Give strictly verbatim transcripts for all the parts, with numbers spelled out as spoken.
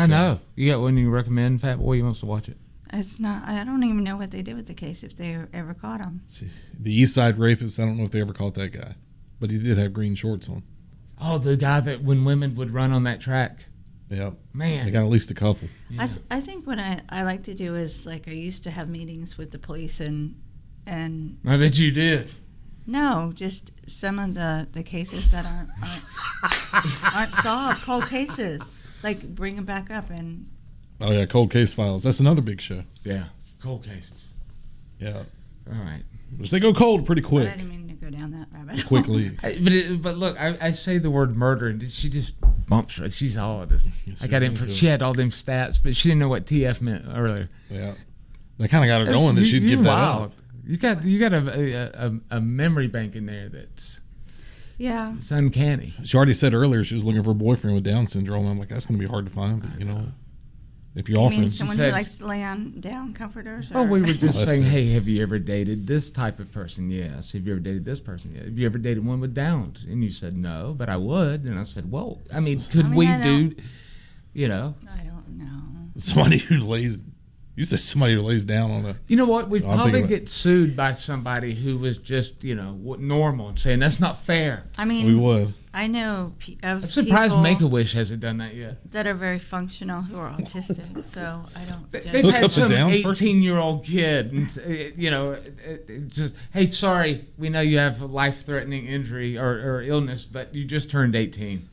I know. You got one you recommend, Fat Boy? He wants to watch it. It's not. I don't even know what they did with the case if they ever caught him. The East Side Rapist. I don't know if they ever caught that guy, but he did have green shorts on. Oh, the guy that when women would run on that track. Yep. Man. They got at least a couple. Yeah. I th- I think what I, I like to do is, like, I used to have meetings with the police and and. I bet you did. No, just some of the, the cases that aren't aren't, aren't solved, cold cases. Like, bring them back up and. Oh yeah, Cold Case Files. That's another big show. Yeah, cold cases. Yeah. All right. Which they go cold pretty quick. I didn't mean to go down that rabbit hole. Quickly. I, but it, but look, I, I say the word murder, and she just bumps her. She's all this. I got in. She had all them stats, but she didn't know what T F meant earlier. Yeah. They kind of got her going that she'd give that wild. up. You got you got a, a a memory bank in there that's yeah, it's uncanny. She already said earlier she was looking for a boyfriend with Down syndrome. I'm like, that's going to be hard to find. But, you know, if you're you offering, mean someone said, who likes to lay on down comforters. Or? Oh, we were just Well, saying, it. hey, have you ever dated this type of person? Yes. Have you ever dated this person? Yes. Have you ever dated one with Downs? And you said no, but I would. And I said, well, I mean, could I mean, we I do? You know, I don't know. somebody who lays. You said somebody who lays down on a. You know what? We'd I'm probably thinking get sued by somebody who was just, you know, what- normal and saying that's not fair. I mean, We would. I know pe- of I'm surprised people Make-A-Wish hasn't done that yet. that are very functional who are autistic. So I don't. They- judge They've Look had up the some Downs first. eighteen-year-old kid, and uh, you know, it, it, it just, hey, sorry, we know you have a life-threatening injury or, or illness, but you just turned eighteen.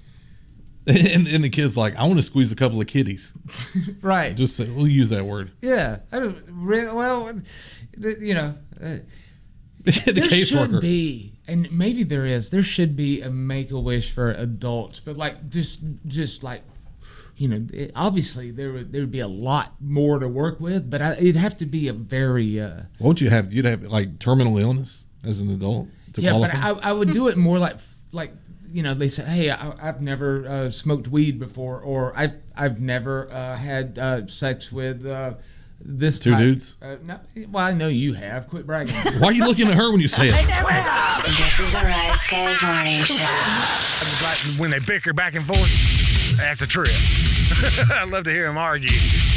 And, and the kid's like, I want to squeeze a couple of kitties. Right. Just say, we'll use that word. Yeah. I don't, re- well, the, you know, uh, the there should caseworker. be, and maybe there is, there should be a Make-A-Wish for adults, but like just, just like, you know, it, obviously there would there would be a lot more to work with, but I, it'd have to be a very. Uh, What would you have? You'd have like terminal illness as an adult to yeah, qualify? but I, I would do it more like like. You know, they say, "Hey, I, I've never uh, smoked weed before, or I've I've never uh, had uh, sex with uh, this Two type." dudes? Uh, no, well, I know you have. Quit bragging. Why are you looking at her when you say it? This is the Rise Guys Morning Show. I just like when they bicker back and forth. That's a trip. I love to hear them argue.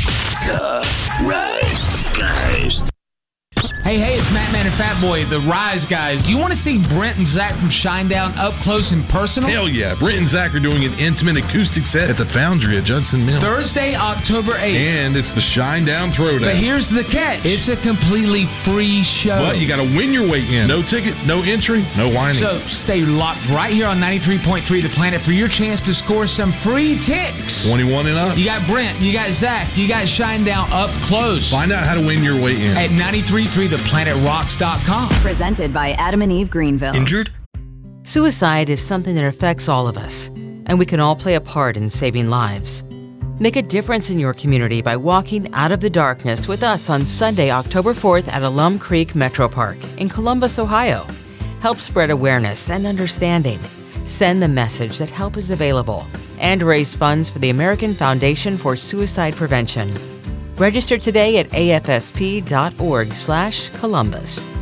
The Rise Guys. Hey, hey, it's Matt Man and Fat Boy, the Rise Guys. Do you want to see Brent and Zach from Shinedown up close and personal? Hell yeah. Brent and Zach are doing an intimate acoustic set at the Foundry at Judson Mill. Thursday, October eighth. And it's the Shinedown Throwdown. But here's the catch. It's a completely free show. But you got to win your way in. No ticket, no entry, no whining. So stay locked right here on ninety-three point three The Planet for your chance to score some free ticks. twenty-one and up. You got Brent, you got Zach, you got Shinedown up close. Find out how to win your way in. At ninety-three point three the planet rocks dot com. Presented by Adam and Eve Greenville. Injured? Suicide is something that affects all of us, and we can all play a part in saving lives. Make a difference in your community by walking out of the darkness with us on Sunday, October fourth at Alum Creek Metro Park in Columbus, Ohio. Help spread awareness and understanding. Send the message that help is available and raise funds for the American Foundation for Suicide Prevention. Register today at A F S P dot org slash Columbus.